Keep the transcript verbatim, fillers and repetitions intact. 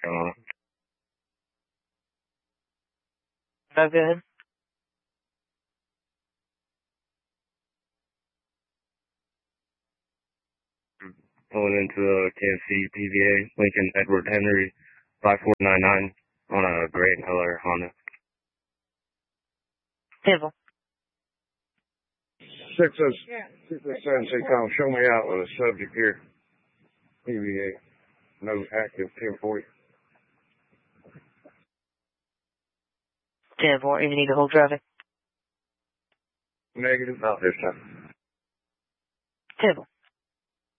on it. No, go ahead. Pulling into the K F C P V A, Lincoln Edward Henry, five four nine nine, on a gray color Honda. Table. Six oh six oh seven six oh, show me out with a subject here. P V A, no active ten forty. ten four, you need to hold traffic. Negative, not this time. Table.